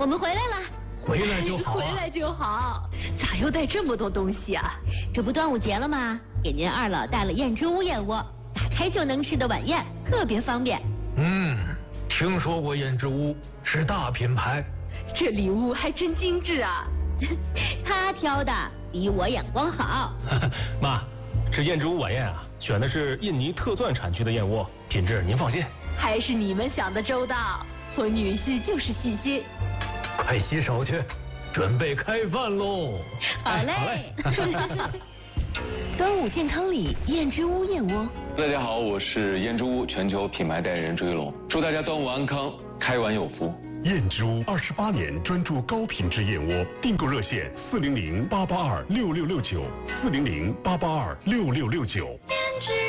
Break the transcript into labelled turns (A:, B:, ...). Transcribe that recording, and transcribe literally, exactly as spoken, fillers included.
A: 我们回来了。
B: 回来就好、啊。
A: 回来就好。咋又带这么多东西啊？这不端午节了吗？给您二老带了燕之屋燕窝，打开就能吃的晚宴，特别方便。
B: 嗯，听说过燕之屋，是大品牌。
A: 这礼物还真精致啊！他挑的比我眼光好。
C: 妈，这燕之屋晚宴啊，选的是印尼特钻产区的燕窝，品质您放心。
A: 还是你们想的周到，我女婿就是细心。
B: 快洗手去，准备开饭喽！
A: 好嘞。端午健康礼，燕之屋燕窝。
D: 大家好，我是燕之屋全球品牌代言人朱一龙，祝大家端午安康，开碗有福。
E: 燕之屋二十八年专注高品质燕窝，订购热线四零零八八二六六六九，四零零八八二六六六九。